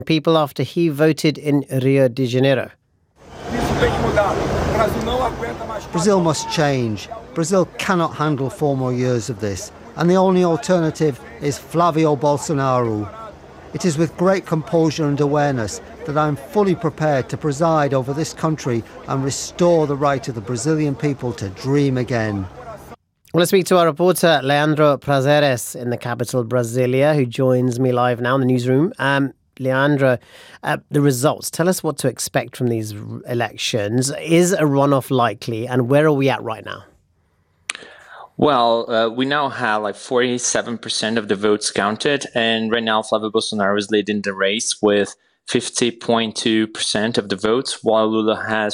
people after he voted in Rio de Janeiro. Brazil must change. Brazil cannot handle 4 more years of this, and the only alternative is Flavio Bolsonaro. It is with great composure and awareness that I am fully prepared to preside over this country and restore the right of the Brazilian people to dream again. Well, let's speak to our reporter, Leandro Prazeres, in the capital, Brasilia, who joins me live now in the newsroom. Leandro, the results, tell us what to expect from these elections. Is a runoff likely, and where are we at right now? Well, we now have 47% of the votes counted, and right now Flávio Bolsonaro is leading the race with 50.2% of the votes, while Lula has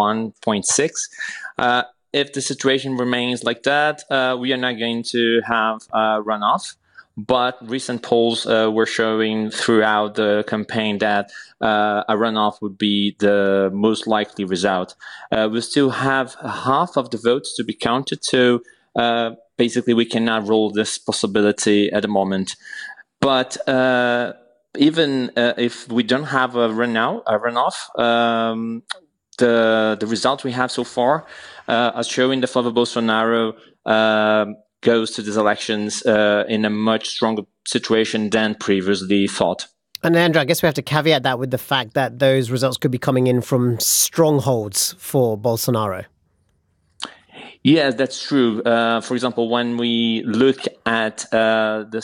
41.6%. If the situation remains like that, we are not going to have a runoff. But recent polls were showing throughout the campaign that a runoff would be the most likely result. We still have half of the votes to be counted, so basically we cannot rule this possibility at the moment. But even if we don't have a runoff, the results we have so far are showing that Flávio Bolsonaro goes to these elections in a much stronger situation than previously thought. And Andrew, I guess we have to caveat that with the fact that those results could be coming in from strongholds for Bolsonaro. Yeah, that's true. For example, when we look at the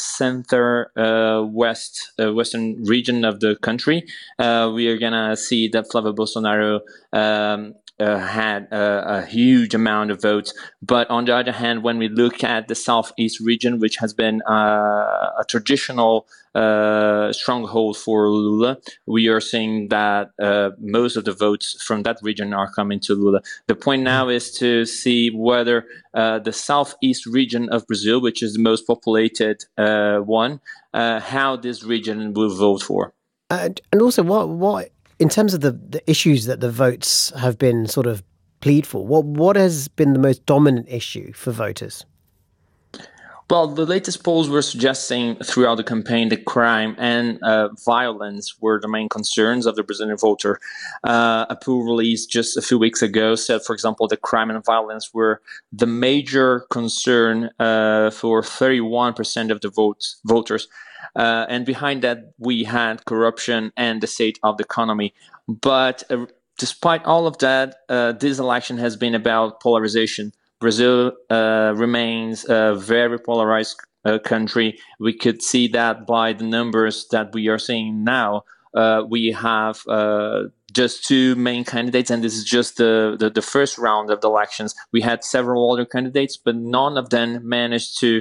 western region of the country, we are going to see that Flávio Bolsonaro had a huge amount of votes. But on the other hand, when we look at the southeast region, which has been a traditional stronghold for Lula, we are seeing that most of the votes from that region are coming to Lula. The point now is to see whether the southeast region of Brazil, which is the most populated one, how this region will vote for. And also, what in terms of the issues that the votes have been sort of plead for, what has been the most dominant issue for voters? Well, the latest polls were suggesting throughout the campaign that crime and violence were the main concerns of the Brazilian voter. A poll released just a few weeks ago said, for example, that crime and violence were the major concern for 31% of the voters. And behind that, we had corruption and the state of the economy. But despite all of that, this election has been about polarization. Brazil remains a very polarized country. We could see that by the numbers that we are seeing now. We have just 2 main candidates, and this is just the first round of the elections. We had several other candidates, but none of them managed to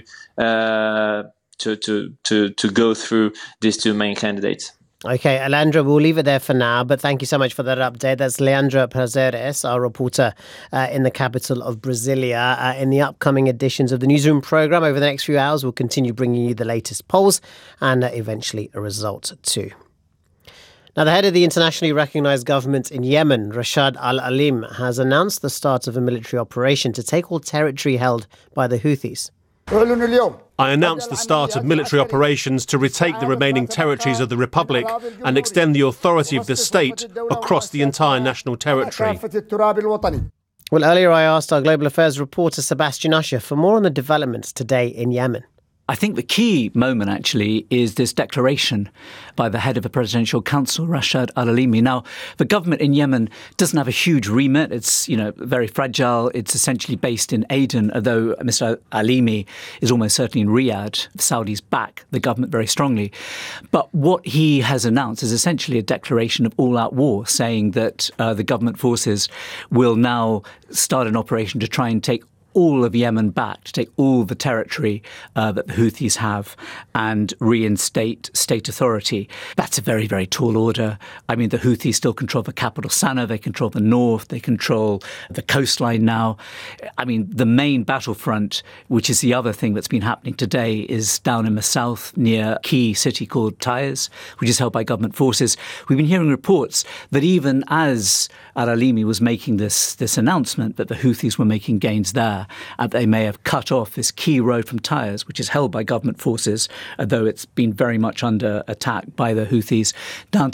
go through these 2 main candidates. Okay, Leandro, we'll leave it there for now, but thank you so much for that update. That's Leandro Prazeres, our reporter in the capital of Brasilia. In the upcoming editions of the Newsroom programme over the next few hours, we'll continue bringing you the latest polls and eventually a result too. Now, the head of the internationally recognised government in Yemen, Rashad al-Alim, has announced the start of a military operation to take all territory held by the Houthis. I announced the start of military operations to retake the remaining territories of the Republic and extend the authority of the state across the entire national territory. Well, earlier I asked our global affairs reporter Sebastian Usher for more on the developments today in Yemen. I think the key moment, actually, is this declaration by the head of the Presidential Council, Rashad al-Alimi. Now, the government in Yemen doesn't have a huge remit. It's, very fragile. It's essentially based in Aden, although Mr. al-Alimi is almost certainly in Riyadh. The Saudis back the government very strongly. But what he has announced is essentially a declaration of all-out war, saying that the government forces will now start an operation to try and take all of Yemen back, to take all the territory that the Houthis have and reinstate state authority. That's a very, very tall order. I mean, the Houthis still control the capital, Sana'a. They control the north. They control the coastline now. I mean, the main battlefront, which is the other thing that's been happening today, is down in the south near a key city called Taiz, which is held by government forces. We've been hearing reports that even as al-Alimi was making this announcement that the Houthis were making gains there, they may have cut off this key road from Taiz, which is held by government forces, though it's been very much under attack by the Houthis, down to